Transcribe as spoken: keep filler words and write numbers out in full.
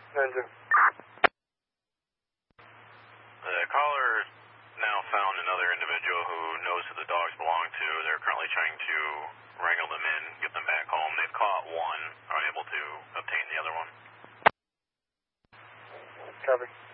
Ninja. The caller now found another individual who knows who the dogs belong to. They're currently trying to wrangle them in, get them back home. They've caught one, are unable to obtain the other one. Copy.